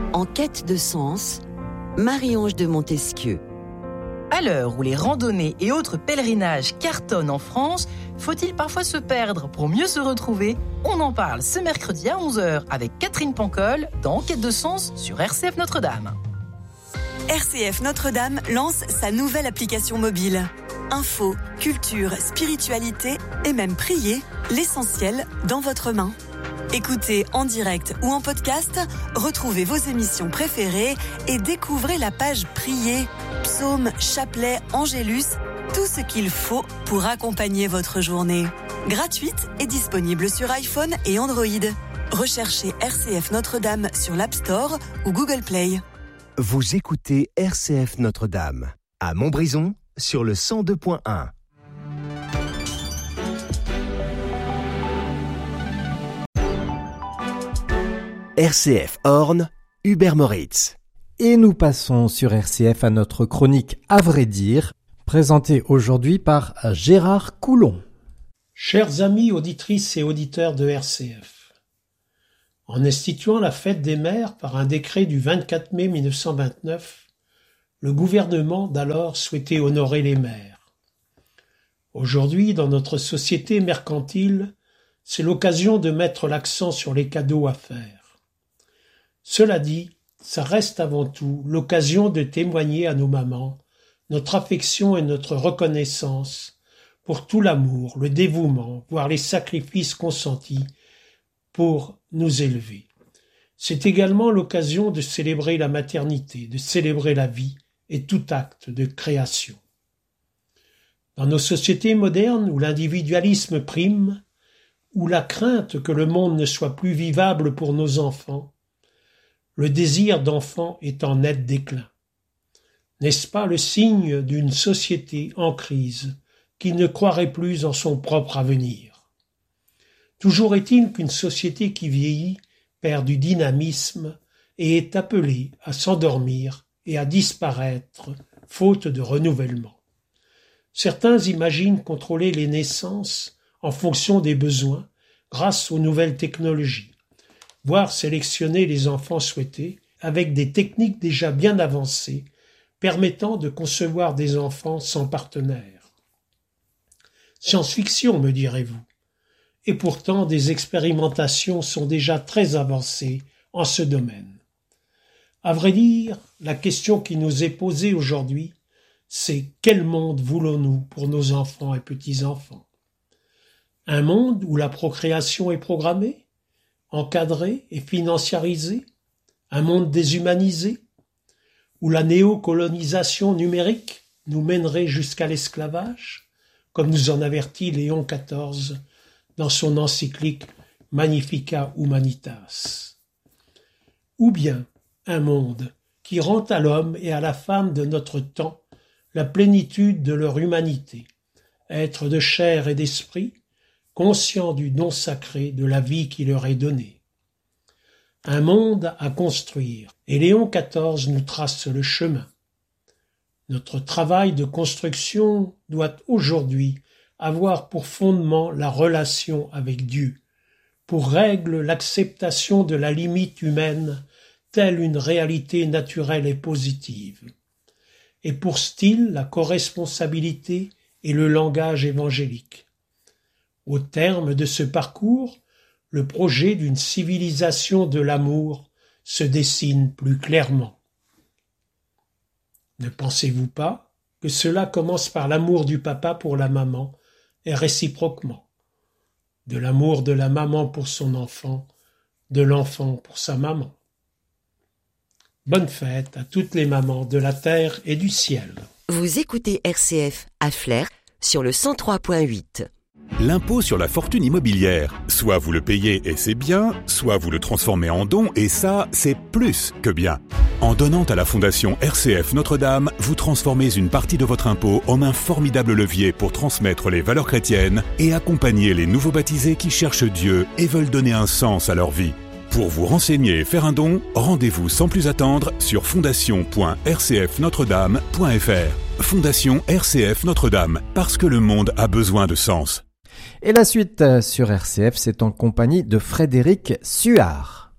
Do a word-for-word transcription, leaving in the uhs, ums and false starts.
En quête de sens, Marie-Ange de Montesquieu. À l'heure où les randonnées et autres pèlerinages cartonnent en France, faut-il parfois se perdre pour mieux se retrouver ? On en parle ce mercredi à onze heures avec Catherine Pancol dans En quête de sens sur R C F Notre-Dame. R C F Notre-Dame lance sa nouvelle application mobile. Info, culture, spiritualité et même prier, l'essentiel dans votre main. Écoutez en direct ou en podcast, retrouvez vos émissions préférées et découvrez la page Prier, psaumes, chapelets, angélus, tout ce qu'il faut pour accompagner votre journée. Gratuite et disponible sur iPhone et Android. Recherchez R C F Notre-Dame sur l'App Store ou Google Play. Vous écoutez R C F Notre-Dame à Montbrison sur le cent deux point un. R C F Orne, Hubert Moritz. Et nous passons sur R C F à notre chronique À vrai dire, présentée aujourd'hui par Gérard Coulon. Chers amis auditrices et auditeurs de R C F, en instituant la fête des mères par un décret du vingt-quatre mai mille neuf cent vingt-neuf, le gouvernement d'alors souhaitait honorer les mères. Aujourd'hui, dans notre société mercantile, c'est l'occasion de mettre l'accent sur les cadeaux à faire. Cela dit, ça reste avant tout l'occasion de témoigner à nos mamans notre affection et notre reconnaissance pour tout l'amour, le dévouement, voire les sacrifices consentis pour nous élever. C'est également l'occasion de célébrer la maternité, de célébrer la vie et tout acte de création. Dans nos sociétés modernes où l'individualisme prime, où la crainte que le monde ne soit plus vivable pour nos enfants, le désir d'enfant est en net déclin. N'est-ce pas le signe d'une société en crise qui ne croirait plus en son propre avenir ? Toujours est-il qu'une société qui vieillit perd du dynamisme et est appelée à s'endormir et à disparaître, faute de renouvellement. Certains imaginent contrôler les naissances en fonction des besoins grâce aux nouvelles technologies, voire sélectionner les enfants souhaités avec des techniques déjà bien avancées permettant de concevoir des enfants sans partenaire. Science-fiction, me direz-vous. Et pourtant, des expérimentations sont déjà très avancées en ce domaine. À vrai dire, la question qui nous est posée aujourd'hui, c'est quel monde voulons-nous pour nos enfants et petits-enfants ? Un monde où la procréation est programmée, encadrée et financiarisée ? Un monde déshumanisé ? Où la néocolonisation numérique nous mènerait jusqu'à l'esclavage, comme nous en avertit Léon quatorze dans son encyclique Magnificat Humanitas. Ou bien un monde qui rend à l'homme et à la femme de notre temps la plénitude de leur humanité, être de chair et d'esprit, conscients du don sacré de la vie qui leur est donnée. Un monde à construire, et Léon quatorze nous trace le chemin. Notre travail de construction doit aujourd'hui avoir pour fondement la relation avec Dieu, pour règle l'acceptation de la limite humaine telle une réalité naturelle et positive, et pour style la corresponsabilité et le langage évangélique. Au terme de ce parcours, le projet d'une civilisation de l'amour se dessine plus clairement. Ne pensez-vous pas que cela commence par l'amour du papa pour la maman et réciproquement, de l'amour de la maman pour son enfant, de l'enfant pour sa maman. Bonne fête à toutes les mamans de la terre et du ciel. Vous écoutez R C F à Flers sur le cent trois point huit. L'impôt sur la fortune immobilière. Soit vous le payez et c'est bien, soit vous le transformez en don et ça, c'est plus que bien. En donnant à la Fondation R C F Notre-Dame, vous transformez une partie de votre impôt en un formidable levier pour transmettre les valeurs chrétiennes et accompagner les nouveaux baptisés qui cherchent Dieu et veulent donner un sens à leur vie. Pour vous renseigner et faire un don, rendez-vous sans plus attendre sur fondation point r c f notre dame point f r. Fondation R C F Notre-Dame, parce que le monde a besoin de sens. Et la suite sur R C F, c'est en compagnie de Frédéric Suard.